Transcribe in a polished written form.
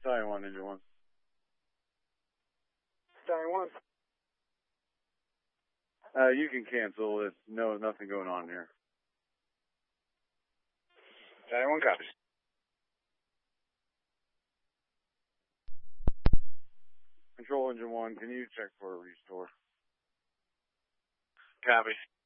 Battalion 1, Engine 1. Battalion 1. You can cancel. It's nothing going on here. Battalion 1 copies. Control Engine 1, can you check for a restore? Copy.